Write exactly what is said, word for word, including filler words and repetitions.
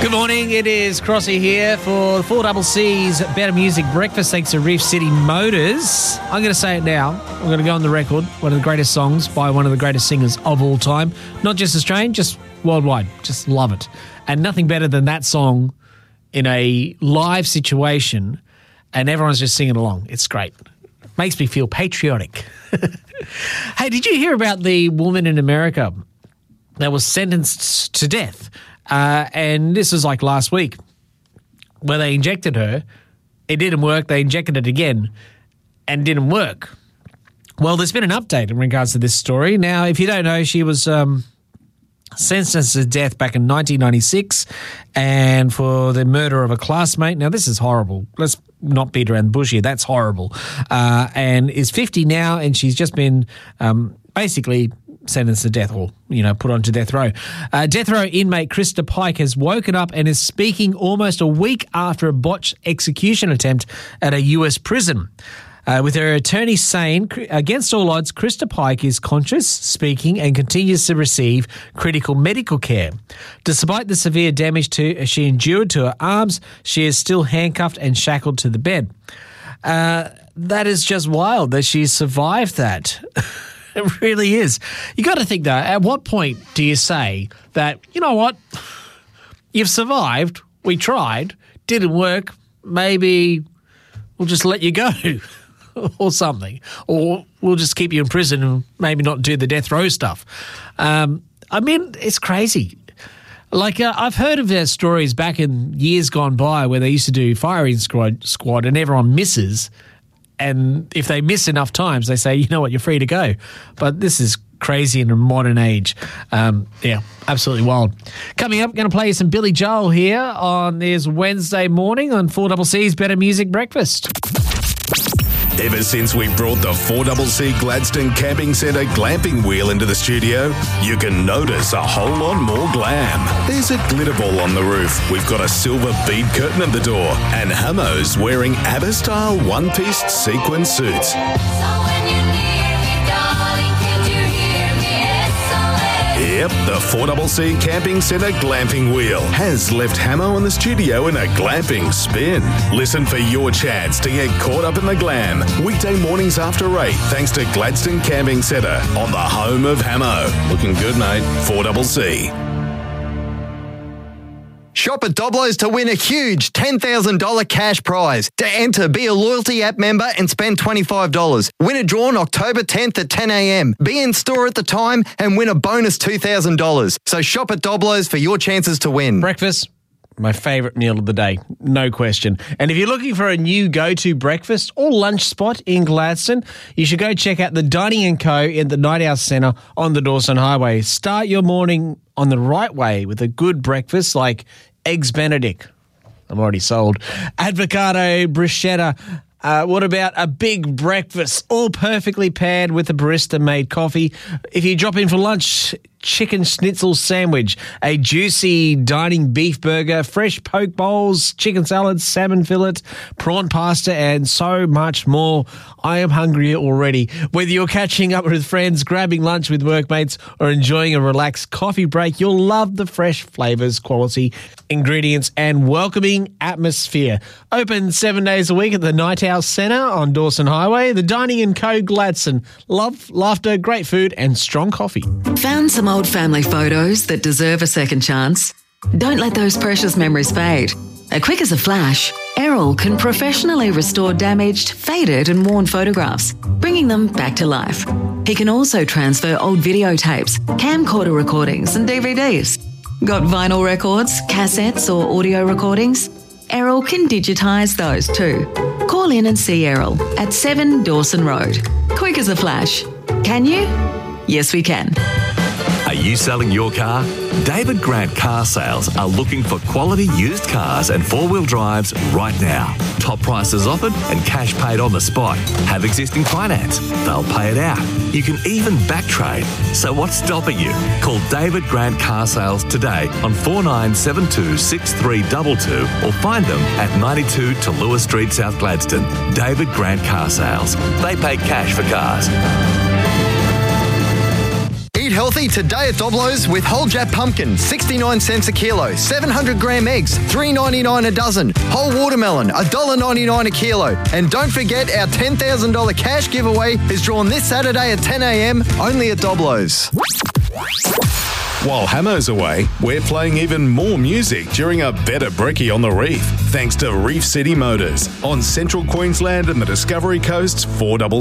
Good morning, it is Crossy here for the four double C's Better Music Breakfast thanks to Reef City Motors. I'm going to say it now, I'm going to go on the record, one of the greatest songs by one of the greatest singers of all time. Not just Australian, just worldwide, just love it. And nothing better than that song in a live situation and everyone's just singing along. It's great. Makes me feel patriotic. Hey, did you hear about the woman in America that was sentenced to death? Uh, and this was like last week where they injected her. It didn't work. They injected it again and didn't work. Well, there's been an update in regards to this story. Now, if you don't know, she was um, sentenced to death back in nineteen ninety-six and for the murder of a classmate. Now, this is horrible. Let's not beat around the bush here. That's horrible. Uh, and is fifty now, and she's just been um, basically sentenced to death or, you know, put onto death row. Uh, death row inmate Krista Pike has woken up and is speaking almost a week after a botched execution attempt at a U S prison. Uh, with her attorney saying, against all odds, Krista Pike is conscious, speaking, and continues to receive critical medical care. Despite the severe damage to she endured to her arms, she is still handcuffed and shackled to the bed. Uh, that is just wild that she survived that. It really is. You got to think, though, at what point do you say that, you know what, you've survived, we tried, didn't work, maybe we'll just let you go or something, or we'll just keep you in prison and maybe not do the death row stuff. Um, I mean, it's crazy. Like, uh, I've heard of their stories back in years gone by where they used to do firing squad, squad and everyone misses. And if they miss enough times, they say, you know what, you're free to go. But this is crazy in a modern age. Um, yeah, absolutely wild. Coming up, going to play you some Billy Joel here on this Wednesday morning on four double C's Better Music Breakfast. Ever since we brought the four double C Gladstone Camping Centre glamping wheel into the studio, you can notice a whole lot more glam. There's a glitter ball on the roof, we've got a silver bead curtain at the door, and Hamo's wearing ABBA-style one-piece sequin suits. Yep, the four double C Camping Centre glamping wheel has left Hamo in the studio in a glamping spin. Listen for your chance to get caught up in the glam. Weekday mornings after eight, thanks to Gladstone Camping Centre on the home of Hamo. Looking good, mate. four double C. Shop at Doblo's to win a huge ten thousand dollars cash prize. To enter, be a loyalty app member and spend twenty-five dollars. Winner drawn October tenth at ten a.m. Be in store at the time and win a bonus two thousand dollars. So shop at Doblo's for your chances to win. Breakfast, my favourite meal of the day, no question. And if you're looking for a new go-to breakfast or lunch spot in Gladstone, you should go check out the Dining and Co. in the Night House Centre on the Dawson Highway. Start your morning on the right way with a good breakfast like Eggs Benedict. I'm already sold. Avocado bruschetta. Uh, what about a big breakfast, all perfectly paired with a barista-made coffee? If you drop in for lunch, chicken schnitzel sandwich, a juicy dining beef burger, fresh poke bowls, chicken salad, salmon fillet, prawn pasta, and so much more. I am hungry already. Whether you're catching up with friends, grabbing lunch with workmates, or enjoying a relaxed coffee break, you'll love the fresh flavours, quality, ingredients, and welcoming atmosphere. Open seven days a week at the Night House Centre on Dawson Highway. The Dining and Co. Gladstone. Love, laughter, great food, and strong coffee. Found some old family photos that deserve a second chance? Don't let those precious memories fade. As quick as a flash, Errol can professionally restore damaged, faded and worn photographs, bringing them back to life. He can also transfer old videotapes, camcorder recordings and D V Ds. Got vinyl records, cassettes or audio recordings? Errol can digitise those too. Call in and see Errol at seven Dawson Road. Quick as a flash. Can you? Yes, we can. Are you selling your car? David Grant Car Sales are looking for quality used cars and four-wheel drives right now. Top prices offered and cash paid on the spot. Have existing finance? They'll pay it out. You can even back trade. So what's stopping you? Call David Grant Car Sales today on four nine seven two, six three two two or find them at ninety-two to Lewis Street, South Gladstone. David Grant Car Sales. They pay cash for cars. Eat healthy today at Doblo's with whole Jap pumpkin, sixty-nine cents a kilo. seven hundred gram eggs, three ninety-nine a dozen. Whole watermelon, one dollar ninety-nine a kilo. And don't forget our ten thousand dollars cash giveaway is drawn this Saturday at ten a.m. only at Doblo's. While Hamo's away, we're playing even more music during a better brekkie on the reef, thanks to Reef City Motors on Central Queensland and the Discovery Coast's four